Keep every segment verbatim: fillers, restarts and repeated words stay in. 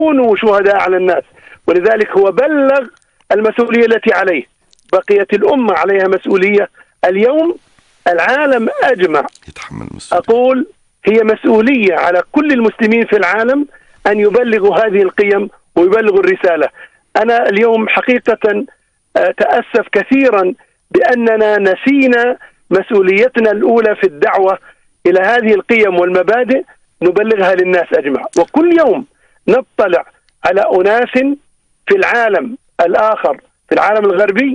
كونوا شهداء على الناس. ولذلك هو بلغ المسؤولية التي عليه. بقيت الأمة عليها مسؤولية. اليوم العالم أجمع يتحمل مسؤولية. أقول هي مسؤولية على كل المسلمين في العالم أن يبلغوا هذه القيم ويبلغوا الرسالة. أنا اليوم حقيقة تأسف كثيرا بأننا نسينا مسؤوليتنا الأولى في الدعوة إلى هذه القيم والمبادئ، نبلغها للناس أجمع. وكل يوم نطلع على أناس في العالم الآخر، في العالم الغربي،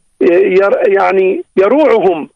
يعني يروعهم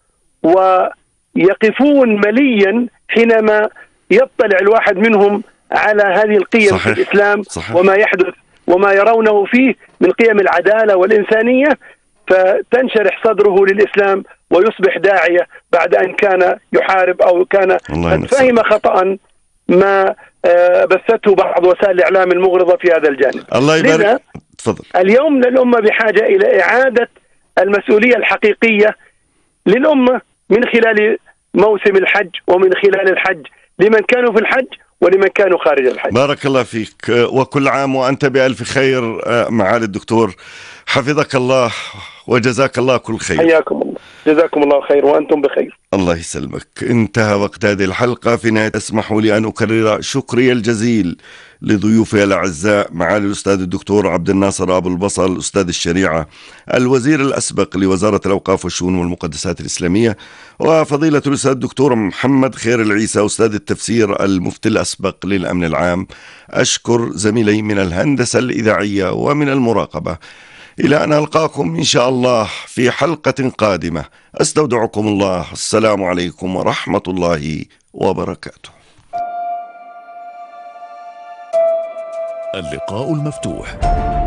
ويقفون مليا حينما يطلع الواحد منهم على هذه القيم. صحيح. في الإسلام. صحيح. وما يحدث وما يرونه فيه من قيم العدالة والإنسانية، فتنشرح صدره للإسلام ويصبح داعية بعد أن كان يحارب أو كان قد فهم خطأ ما بثته بعض وسائل الإعلام المغرضة في هذا الجانب. الله يبارك. تفضل. اليوم الأمة بحاجة إلى إعادة المسؤولية الحقيقية للأمة من خلال موسم الحج ومن خلال الحج لمن كانوا في الحج ولمن كانوا خارج الحج. بارك الله فيك، وكل عام وأنت بألف خير معالي الدكتور، حفظك الله وجزاك الله كل خير. حياكم الله، جزاكم الله خير وأنتم بخير. الله يسلمك. انتهى وقت هذه الحلقة. في نهاية اسمحوا لي أن أكرر شكري الجزيل لضيوفي الأعزاء معالي الأستاذ الدكتور عبد الناصر أبو البصل أستاذ الشريعة، الوزير الأسبق لوزارة الأوقاف والشؤون والمقدسات الإسلامية، وفضيلة الأستاذ الدكتور محمد خير العيسى أستاذ التفسير المفتي الأسبق للأمن العام. أشكر زميلي من الهندسة الإذاعية ومن المراقبة. إلى أن ألقاكم إن شاء الله في حلقة قادمة، أستودعكم الله. السلام عليكم ورحمة الله وبركاته. اللقاء المفتوح.